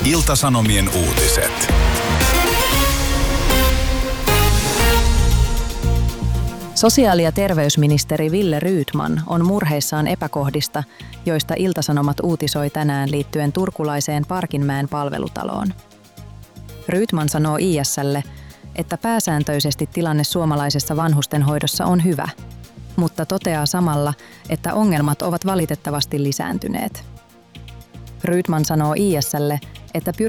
Ilta-Sanomien uutiset. Sosiaali- ja terveysministeri Wille Rydman on murheissaan epäkohdista, joista Ilta-Sanomat uutisoi tänään liittyen turkulaiseen Parkinmäen palvelutaloon. Rydman sanoo IS:lle, että pääsääntöisesti tilanne suomalaisessa vanhustenhoidossa on hyvä, mutta toteaa samalla, että ongelmat ovat valitettavasti lisääntyneet. Rydman sanoo IS:lle, että